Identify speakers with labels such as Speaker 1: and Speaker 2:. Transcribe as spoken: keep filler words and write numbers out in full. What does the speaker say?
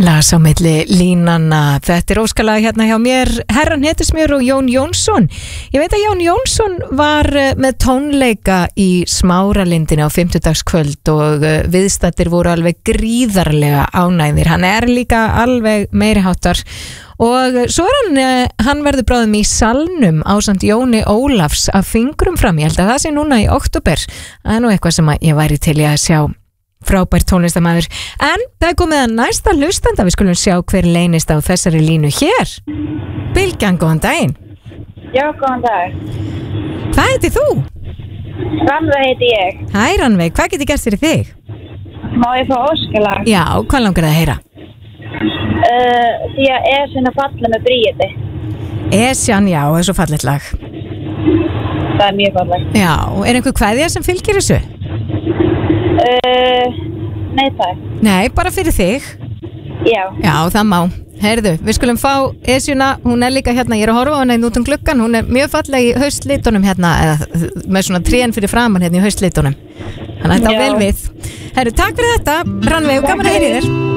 Speaker 1: Las á milli línanna. Þetta er óskalag hérna hjá mér, Herran Hnetusmjör og Jón Jónsson. Ég veit að Jón Jónsson var með tónleika í Smáralindinni á fimmtudagskvöld og viðstaddir voru alveg gríðarlega ánægðir. Hann er líka alveg meiriháttar og svo er hann, hann verður bráðum í salnum ásamt Jóni Ólafs af fingrum fram. Ég held að það sé núna í október. Það er nú eitthvað sem ég væri til í að sjá. Frábært tónlistamæður. En það er komið að næsta hlustanda. Við skulum sjá hver leynist á þessari línu hér. Bylgjan, góðan daginn.
Speaker 2: Já, góðan dag.
Speaker 1: Hvað heitir þú?
Speaker 2: Rannveig heiti ég.
Speaker 1: Hæ Rannveig, hvað getur gert fyrir þig?
Speaker 2: Má ég fá óskalag?
Speaker 1: Já, hvað langar það að heyra?
Speaker 2: Uh, því að Esjan að falla með Bríeti.
Speaker 1: Esjan, já, það er svo fallegt lag.
Speaker 2: Það er mjög fallegt.
Speaker 1: Já, er einhver kveðja sem fylgir þessu?
Speaker 2: Uh, nei það.
Speaker 1: Nei, bara fyrir þig.
Speaker 2: Já.
Speaker 1: Já, það má. Heyrðu, við skulum fá Esjuna, hún er líka hérna, ég er að horfa á hana út um gluggan, hún er mjög falleg í haustlitunum hérna, eða með svona trén fyrir framan hérna í haustlitunum. Þannig að þetta á vel við. Heyrðu, takk fyrir þetta, Rannveig, og gaman að heyra þér.